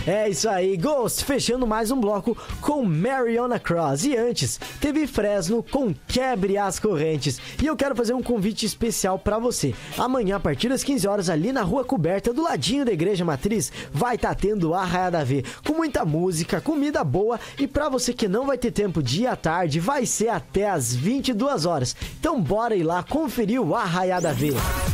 É isso aí, Ghost, fechando mais um bloco com Mariana Cross. E antes, teve Fresno com Quebre as Correntes. E eu quero fazer um convite especial pra você. Amanhã, a partir das 15 horas, ali na Rua Coberta, do ladinho da Igreja Matriz, vai estar tendo a Arraiada V, com muita música, comida boa. E pra você que não vai ter tempo de ir à tarde, vai ser até às 22 horas. Então bora ir lá conferir o Arraiada V.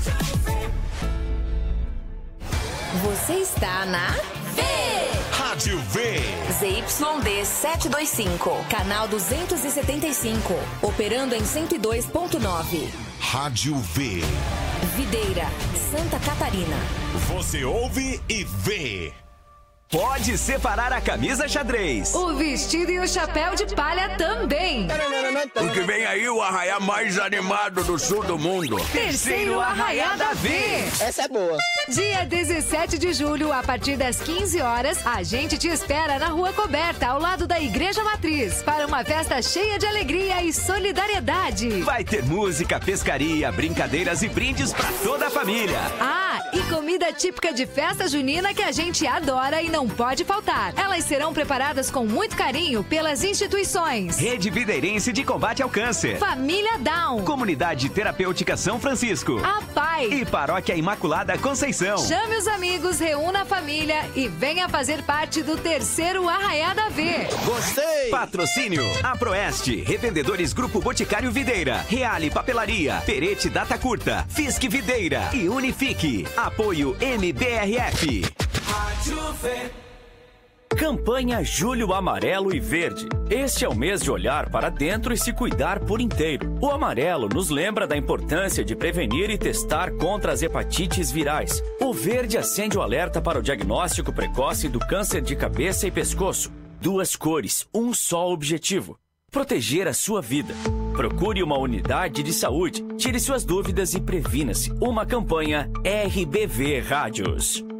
Você está na Rádio V. ZYD 725, canal 275, operando em 102.9. Rádio V. Videira, Santa Catarina. Você ouve e vê. Pode separar a camisa xadrez. O vestido e o chapéu de palha também. Porque vem aí o arraiá mais animado do sul do mundo. Terceiro Arraiada V. Essa é boa. Dia 17 de julho, a partir das 15 horas, a gente te espera na Rua Coberta, ao lado da Igreja Matriz, para uma festa cheia de alegria e solidariedade. Vai ter música, pescaria, brincadeiras e brindes pra toda a família. Ah, e comida típica de festa junina que a gente adora e não pode faltar. Elas serão preparadas com muito carinho pelas instituições Rede Videirense de Combate ao Câncer, Família Down, Comunidade Terapêutica São Francisco, a PAI e Paróquia Imaculada Conceição. Chame os amigos, reúna a família e venha fazer parte do terceiro Arraiada V. Gostei! Patrocínio: Aproeste, Revendedores Grupo Boticário Videira, Reale Papelaria, Perete Data Curta, Fisc Videira e Unifique. Apoio MBRF. Rádio V. Campanha Julho Amarelo e Verde. Este é o mês de olhar para dentro e se cuidar por inteiro. O amarelo nos lembra da importância de prevenir e testar contra as hepatites virais. O verde acende o alerta para o diagnóstico precoce do câncer de cabeça e pescoço. 2 cores, um só objetivo: proteger a sua vida. Procure uma unidade de saúde, tire suas dúvidas e previna-se. Uma campanha RBV Rádios.